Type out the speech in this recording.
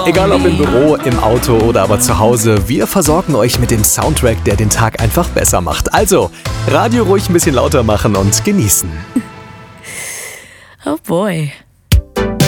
Egal ob im Büro, im Auto oder aber zu Hause, wir versorgen euch mit dem Soundtrack, der den Tag einfach besser macht. Also, Radio ruhig ein bisschen lauter machen und genießen. Oh boy.